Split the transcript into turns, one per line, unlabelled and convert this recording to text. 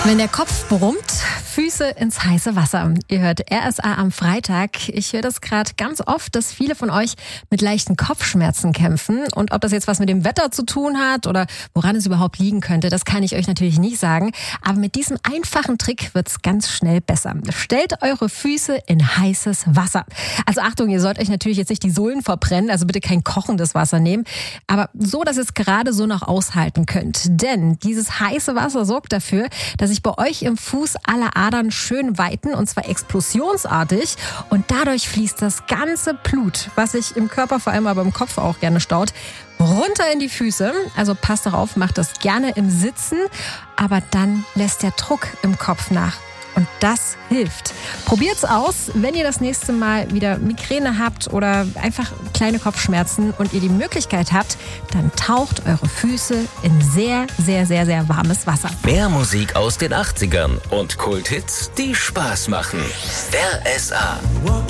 Wenn der Kopf brummt, Füße ins heiße Wasser. Ihr hört RSA am Freitag. Ich höre das gerade ganz oft, dass viele von euch mit leichten Kopfschmerzen kämpfen. Und ob das jetzt was mit dem Wetter zu tun hat oder woran es überhaupt liegen könnte, das kann ich euch natürlich nicht sagen. Aber mit diesem einfachen Trick wird's ganz schnell besser. Stellt eure Füße in heißes Wasser. Also Achtung, ihr sollt euch natürlich jetzt nicht die Sohlen verbrennen, also bitte kein kochendes Wasser nehmen. Aber so, dass ihr es gerade so noch aushalten könnt. Denn dieses heiße Wasser sorgt dafür, dass sich bei euch im Fuß alle Adern schön weiten, und zwar explosionsartig. Und dadurch fließt das ganze Blut, was sich im Körper, vor allem aber im Kopf auch gerne staut, runter in die Füße. Also passt darauf, macht das gerne im Sitzen. Aber dann lässt der Druck im Kopf nach. Und das hilft. Probiert's aus, wenn ihr das nächste Mal wieder Migräne habt oder einfach kleine Kopfschmerzen und ihr die Möglichkeit habt, dann taucht eure Füße in sehr, sehr, sehr, sehr warmes Wasser.
Mehr Musik aus den 80ern und Kulthits, die Spaß machen. RSA.